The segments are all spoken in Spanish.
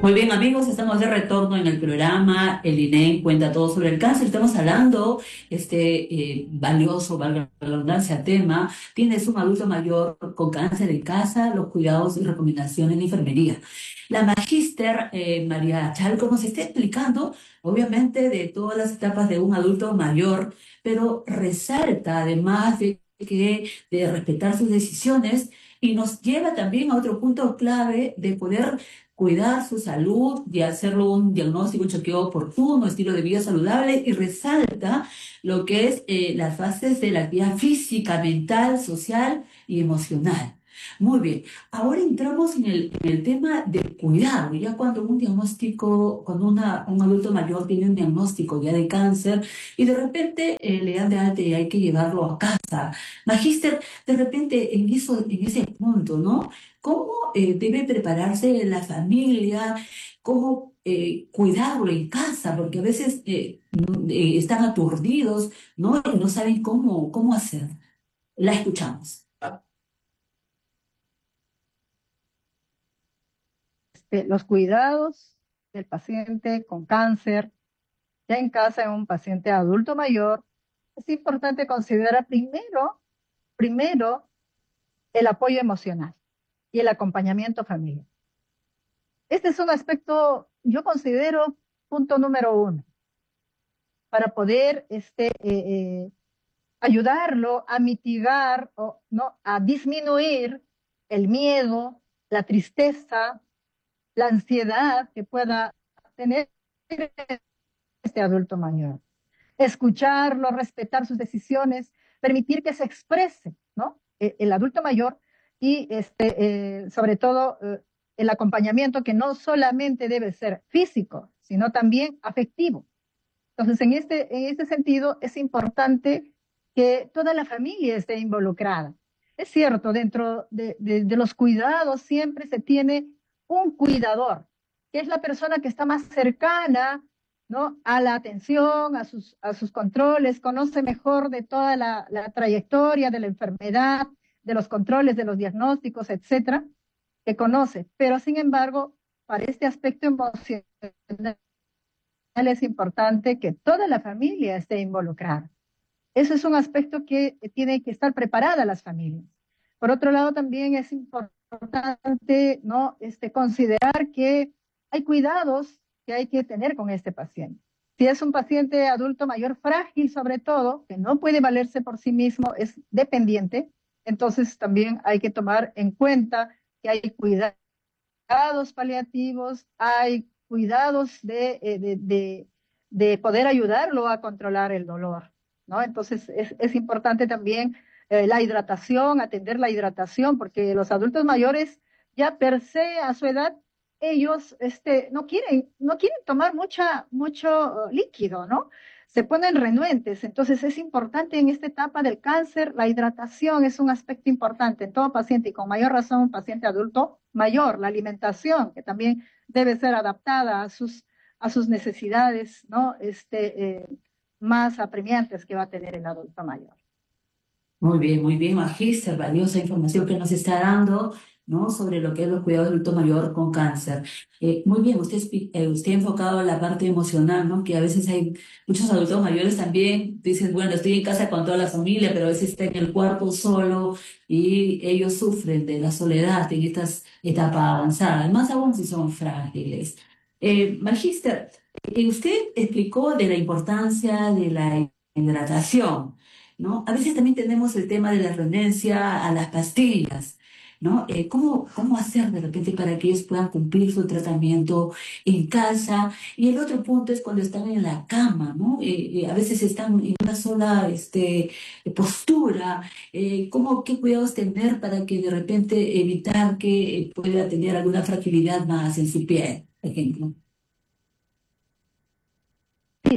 Muy bien, amigos, estamos de retorno en el programa. El INEM cuenta todo sobre el cáncer. Estamos hablando valioso, valga la redundancia, tema. Tienes un adulto mayor con cáncer en casa, los cuidados y recomendaciones de enfermería. La magíster María Chalco nos está explicando, obviamente, de todas las etapas de un adulto mayor, pero resalta además de respetar sus decisiones y nos lleva también a otro punto clave de poder cuidar su salud y hacerlo un diagnóstico, un chequeo oportuno, estilo de vida saludable y resalta lo que es las fases de la actividad física, mental, social y emocional. Muy bien, ahora entramos en el tema del cuidado, ya cuando un diagnóstico, cuando un adulto mayor tiene un diagnóstico ya de cáncer y de repente le dan de alta y hay que llevarlo a casa. Magíster, de repente en ese punto, ¿no? ¿Cómo debe prepararse la familia? ¿Cómo cuidarlo en casa? Porque a veces están aturdidos, ¿no? Y no saben cómo hacer. La escuchamos. Los cuidados del paciente con cáncer, ya en casa en un paciente adulto mayor, es importante considerar primero el apoyo emocional y el acompañamiento familiar. Este es un aspecto, yo considero, punto número uno, para poder ayudarlo a mitigar o no, a disminuir el miedo, la tristeza, la ansiedad que pueda tener este adulto mayor. Escucharlo, respetar sus decisiones, permitir que se exprese, ¿no? El adulto mayor y sobre todo el acompañamiento que no solamente debe ser físico, sino también afectivo. Entonces, en este sentido, es importante que toda la familia esté involucrada. Es cierto, dentro de los cuidados siempre se tiene un cuidador, que es la persona que está más cercana, ¿no? A la atención, a sus controles, conoce mejor de toda la trayectoria de la enfermedad, de los controles, de los diagnósticos, etcétera, que conoce. Pero, sin embargo, para este aspecto emocional, es importante que toda la familia esté involucrada. Eso es un aspecto que tiene que estar preparada las familias. Por otro lado, también es importante, ¿no? Considerar que hay cuidados que hay que tener con este paciente. Si es un paciente adulto mayor frágil, sobre todo, que no puede valerse por sí mismo, es dependiente, entonces también hay que tomar en cuenta que hay cuidados paliativos, hay cuidados de poder ayudarlo a controlar el dolor, ¿no? Entonces es importante también la hidratación, atender la hidratación, porque los adultos mayores ya per se a su edad, ellos no quieren tomar mucho líquido, ¿no? Se ponen renuentes. Entonces es importante en esta etapa del cáncer, la hidratación es un aspecto importante en todo paciente y con mayor razón un paciente adulto mayor, la alimentación que también debe ser adaptada a sus necesidades, ¿no? Más apremiantes que va a tener el adulto mayor. Muy bien, magíster, valiosa información que nos está dando, ¿no? Sobre lo que es los cuidados del adulto mayor con cáncer. Muy bien, usted ha enfocado en la parte emocional, ¿no? Que a veces hay muchos adultos mayores también, dicen, bueno, estoy en casa con toda la familia, pero a veces está en el cuarto solo y ellos sufren de la soledad en estas etapas avanzadas, más aún si son frágiles. Magíster, usted explicó de la importancia de la hidratación, ¿no? A veces también tenemos el tema de la renuencia a las pastillas, ¿no? ¿Cómo hacer de repente para que ellos puedan cumplir su tratamiento en casa? Y el otro punto es cuando están en la cama, ¿no? A veces están en una sola postura. ¿Qué cuidados tener para que de repente evitar que pueda tener alguna fragilidad más en su piel, por ejemplo? Sí,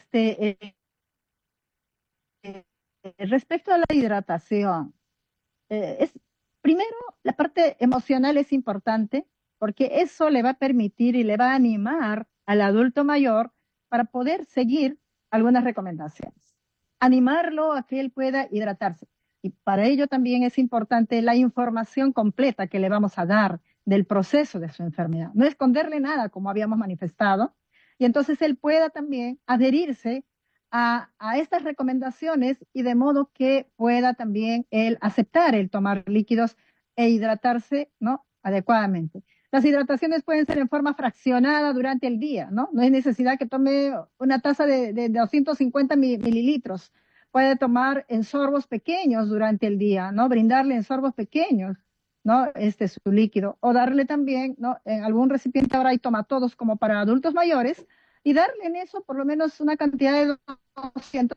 respecto a la hidratación, es, primero, la parte emocional es importante porque eso le va a permitir y le va a animar al adulto mayor para poder seguir algunas recomendaciones. Animarlo a que él pueda hidratarse. Y para ello también es importante la información completa que le vamos a dar del proceso de su enfermedad, no esconderle nada como habíamos manifestado, y entonces él pueda también adherirse a estas recomendaciones y de modo que pueda también él aceptar el tomar líquidos e hidratarse, ¿no?, adecuadamente. Las hidrataciones pueden ser en forma fraccionada durante el día, ¿no? No hay necesidad que tome una taza de 250 mililitros. Puede tomar en sorbos pequeños durante el día, ¿no? Brindarle en sorbos pequeños, ¿no? Su líquido. O darle también, ¿no?, en algún recipiente, ahora hay tomatodos como para adultos mayores, y darle en eso por lo menos una cantidad de 200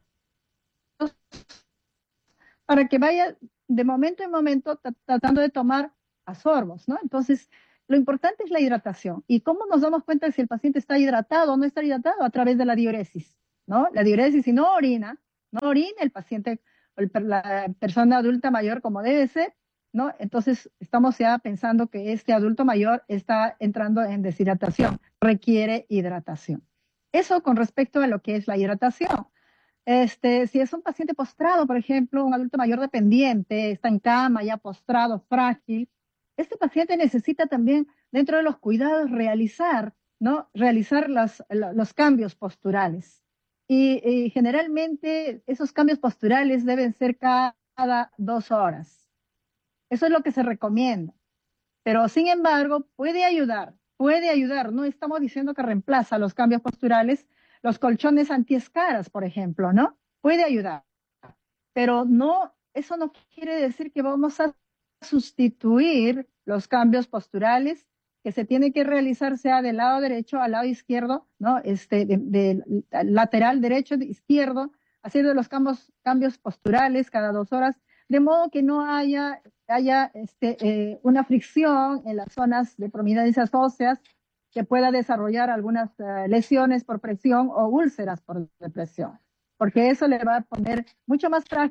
para que vaya de momento en momento tratando de tomar a sorbos, ¿no? Entonces, lo importante es la hidratación. ¿Y cómo nos damos cuenta de si el paciente está hidratado o no está hidratado? A través de la diuresis, ¿no? La diuresis, si no orina, no orina el paciente, la persona adulta mayor como debe ser, ¿no? Entonces, estamos ya pensando que este adulto mayor está entrando en deshidratación, requiere hidratación. Eso con respecto a lo que es la hidratación. Si es un paciente postrado, por ejemplo, un adulto mayor dependiente, está en cama, ya postrado, frágil, este paciente necesita también, dentro de los cuidados, realizar, ¿no?, realizar los cambios posturales. Y generalmente esos cambios posturales deben ser cada 2 horas. Eso es lo que se recomienda. Pero sin embargo, puede ayudar. No estamos diciendo que reemplaza los cambios posturales, los colchones antiescaras, por ejemplo, ¿no? Puede ayudar, pero no, eso no quiere decir que vamos a sustituir los cambios posturales que se tiene que realizar, sea del lado derecho al lado izquierdo, ¿no? Lateral derecho, izquierdo, haciendo los cambios posturales cada 2 horas, de modo que no haya una fricción en las zonas de prominencias óseas que pueda desarrollar algunas lesiones por presión o úlceras por depresión, porque eso le va a poner mucho más frágil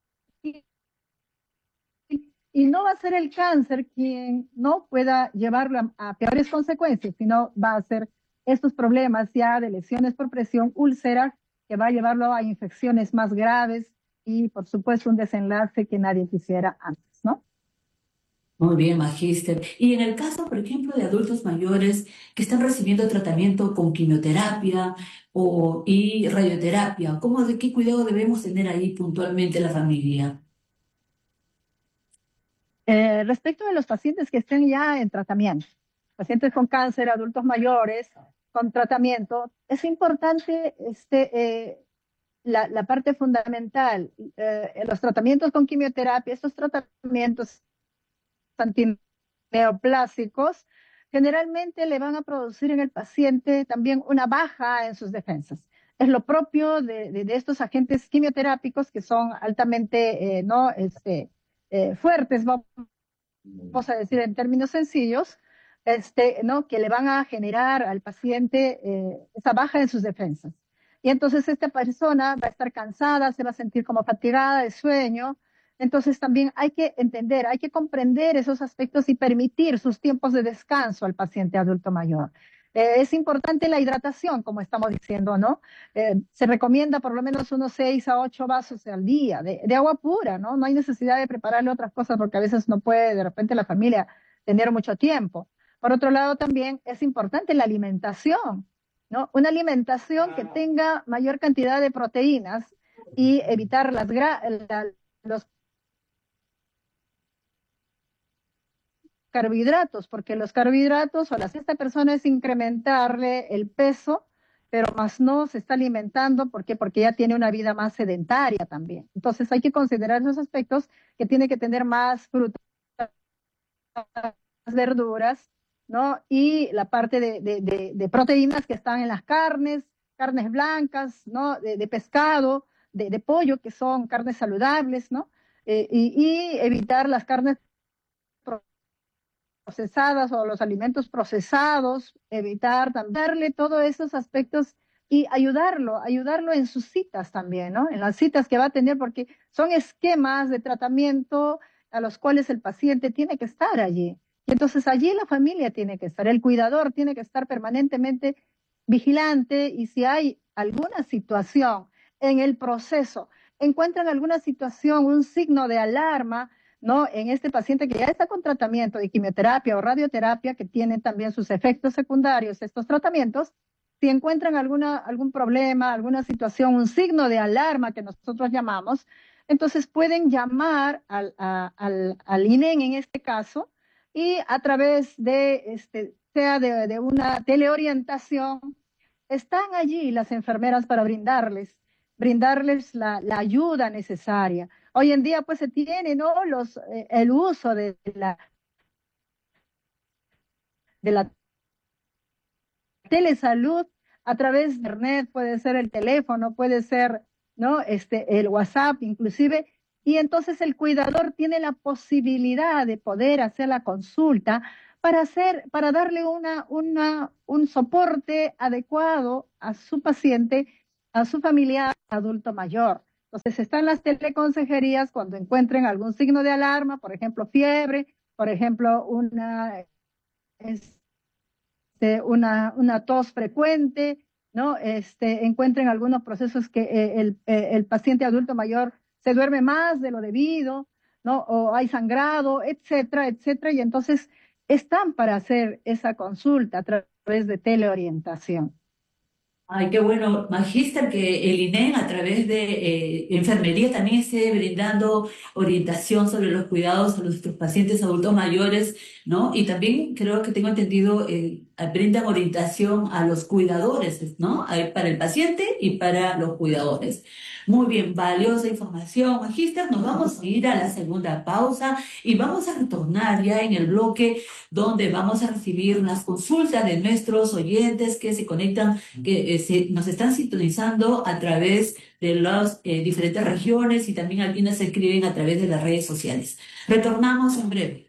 y no va a ser el cáncer quien no pueda llevarlo a peores consecuencias, sino va a ser estos problemas ya de lesiones por presión, úlceras, que va a llevarlo a infecciones más graves y, por supuesto, un desenlace que nadie quisiera antes, ¿no? Muy bien, magíster. Y en el caso, por ejemplo, de adultos mayores que están recibiendo tratamiento con quimioterapia y radioterapia, de qué cuidado debemos tener ahí puntualmente la familia? Respecto de los pacientes que estén ya en tratamiento, pacientes con cáncer, adultos mayores, con tratamiento, es importante la parte fundamental, los tratamientos con quimioterapia, estos tratamientos antineoplásicos, generalmente le van a producir en el paciente también una baja en sus defensas. Es lo propio de estos agentes quimioterápicos que son altamente no, fuertes, vamos a decir en términos sencillos, ¿no?, que le van a generar al paciente esa baja en sus defensas. Y entonces esta persona va a estar cansada, se va a sentir como fatigada de sueño. Entonces también hay que entender, hay que comprender esos aspectos y permitir sus tiempos de descanso al paciente adulto mayor. Es importante la hidratación, como estamos diciendo, ¿no? Se recomienda por lo menos unos 6 a 8 vasos al día de agua pura, ¿no? No hay necesidad de prepararle otras cosas porque a veces no puede de repente la familia tener mucho tiempo. Por otro lado, también es importante la alimentación, ¿no? Una alimentación que tenga mayor cantidad de proteínas y evitar los carbohidratos, porque los carbohidratos o esta persona es incrementarle el peso, pero más no se está alimentando, ¿por qué? Porque ya tiene una vida más sedentaria también. Entonces hay que considerar esos aspectos, que tiene que tener más frutas, verduras, ¿no? Y la parte de proteínas que están en las carnes blancas, ¿no? De pescado, de pollo, que son carnes saludables, ¿no? Y evitar las carnes procesadas o los alimentos procesados, evitar, darle todos esos aspectos y ayudarlo en sus citas también, ¿no? En las citas que va a tener, porque son esquemas de tratamiento a los cuales el paciente tiene que estar allí. Y entonces allí la familia tiene que estar, el cuidador tiene que estar permanentemente vigilante, y si hay alguna situación en el proceso, encuentran alguna situación, un signo de alarma, ¿no? En este paciente que ya está con tratamiento de quimioterapia o radioterapia, que tienen también sus efectos secundarios, estos tratamientos, si encuentran algún problema, alguna situación, un signo de alarma que nosotros llamamos, entonces pueden llamar al INEN en este caso y a través de, sea de una teleorientación, están allí las enfermeras para brindarles la ayuda necesaria. Hoy en día pues se tiene, ¿no? El uso de la telesalud a través de internet, puede ser el teléfono, puede ser, ¿no? El WhatsApp inclusive, y entonces el cuidador tiene la posibilidad de poder hacer la consulta para darle un soporte adecuado a su paciente, a su familiar adulto mayor. Entonces están las teleconsejerías cuando encuentren algún signo de alarma, por ejemplo, fiebre, por ejemplo, una tos frecuente, ¿no? Encuentren algunos procesos que el paciente adulto mayor se duerme más de lo debido, ¿no? O hay sangrado, etcétera, etcétera, y entonces están para hacer esa consulta a través de teleorientación. Ay, qué bueno, Magíster, que el INEM a través de enfermería también esté brindando orientación sobre los cuidados a nuestros pacientes adultos mayores, ¿no? Y también creo que tengo entendido, brindan orientación a los cuidadores, ¿no? Para el paciente y para los cuidadores. Muy bien, valiosa información, Magíster. Nos vamos a ir a la segunda pausa y vamos a retornar ya en el bloque donde vamos a recibir las consultas de nuestros oyentes que se conectan que nos están sintonizando a través de las diferentes regiones y también algunas se escriben a través de las redes sociales. Retornamos en breve.